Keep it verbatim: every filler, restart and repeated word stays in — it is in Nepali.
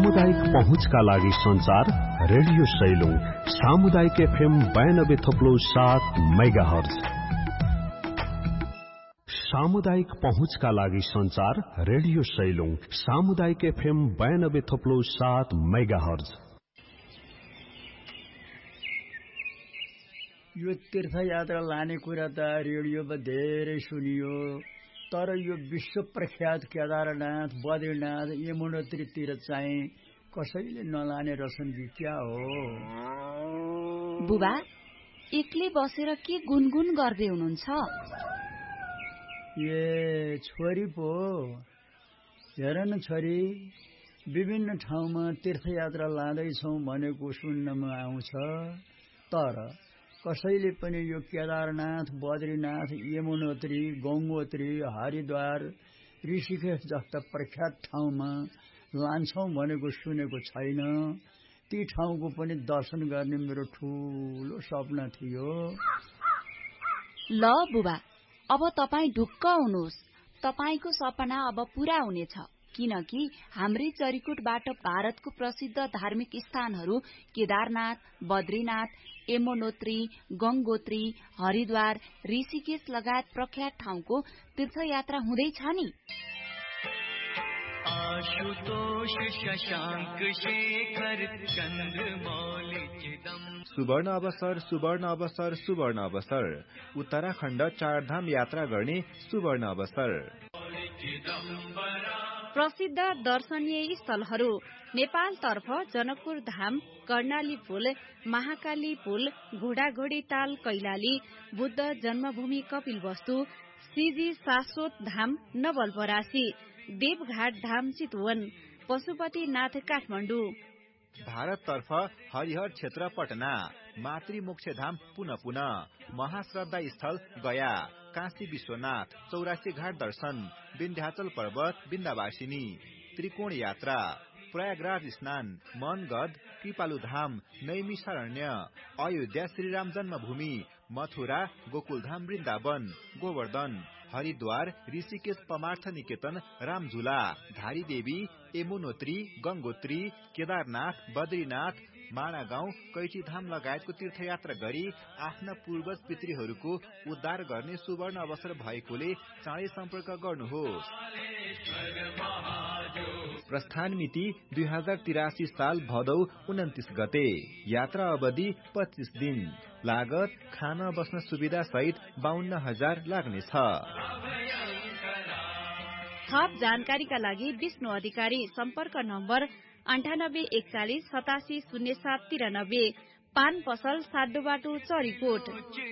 सामुदायिक पहुँचका लागि संचार रेडियो सैलुङ सामुदायिक एफएम बयानब्बे थप्लो सात मेगाहर्ज। सामुदायिक पहुँचका लागि संचार रेडियो सैलुङ सामुदायिक एफएम बयानब्बे थप्लो सात मेगाहर्ज। यो तीर्थयात्रा लाने कुरा त रेडियोमा धेरै सुनियो, तर यो विश्व प्रख्यात केदारनाथ, बद्रीनाथ, यमुनोत्रीतिर चाहिँ कसैले नलाने रहेछन् कि क्या हो? बुबा, एक्लै बसेर के गुनगुन गर्दै हुनुहुन्छ? ए छोरी पो, हेर न छोरी, विभिन्न ठाउँमा तीर्थयात्रा लाँदैछौँ भनेको सुन्नमा आउँछ, तर कसैले पनि यो केदारनाथ, बद्रीनाथ, यमुनोत्री, गंगोत्री, हरिद्वार, ऋषिकेश जस्ता प्रख्यात ठाउँमा लान्छौं भनेको सुनेको छैन। ती ठाउँको पनि दर्शन गर्ने मेरो ठूलो सपना थियो। ल बुबा, अब तपाई ढुक्क हुनुहोस्, तपाईको सपना अब पूरा हुनेछ, किनकि हाम्रै चरीकोटबाट भारतको प्रसिद्ध धार्मिक स्थानहरू केदारनाथ, बद्रीनाथ, यमुनोत्री, गंगोत्री, हरिद्वार, ऋषिकेश लगायत प्रख्यात ठाउँको तीर्थयात्रा हुँदैछ नि। आशुतोष शशांक शेखर चंद्रमौली चिदम। सुवर्ण अवसर सुवर्ण अवसर सुवर्ण अवसर उत्तराखण्ड चारधाम यात्रा गर्ने सुवर्ण अवसर। प्रसिद्ध दर्शनीय स्थलहरू नेपालतर्फ जनकपुर धाम, कर्णाली पुल, महाकाली पुल, घोडाघोडी ताल कैलाली, बुद्ध जन्मभूमि कपिलवस्तु, सिजी शाश्वत धाम नवलपरासी, देवघाट धाम चितवन, पशुपतिनाथ काठमाडौँ। भारततर्फ हरिहर क्षेत्र पटना, मातृमोक्ष धाम पुनः पुनः, महाश्रद्धा स्थल गया, काशी विश्वनाथ, चौरासी घाट दर्शन, विन्ध्याचल पर्वत, विन्ध्यवासिनी, त्रिकोण यात्रा, प्रयागराज स्नान, मनगढ, कृपालु धाम, नैमिषारण्य, अयोध्या श्रीराम जन्मभूमि, मथुरा, गोकुलधाम वृन्दावन, गोवर्धन, हरिद्वार, ऋषिकेश परमार्थ निकेतन, रामझुला, धारीदेवी, यमुनोत्री, गंगोत्री, केदारनाथ, बद्रीनाथ, माणागाउँ, कैचीधाम लगायतको तीर्थयात्रा गरी आफ्ना पूर्वज पितृहरूको उद्धार गर्ने सुवर्ण अवसर भएकोले चाँडै सम्पर्क गर्नुहोस्। प्रस्थान मिति दुई हजार तिरासी साल भदौ उन्तिस गते, यात्रा अवधि पच्चीस दिन, लागत खाना बस्न सुविधा सहित बाहन्न हजार लाग्नेछ। थप जानकारीका लागि विष्णु अधिकारी, सम्पर्क नम्बर अन्ठानब्बे एकचालिस सतासी शून्य सात तिरानब्बे, पान पसल साडो बाटो चरीकोट।